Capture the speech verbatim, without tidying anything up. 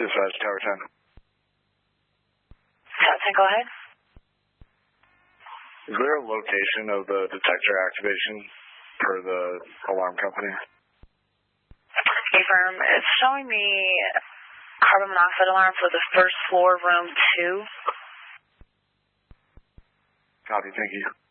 Dispatch, Tower ten. Tower ten, go ahead. Is there a location of the detector activation for the alarm company? Affirm. It's showing me carbon monoxide alarm for the first floor, room two. Copy, thank you.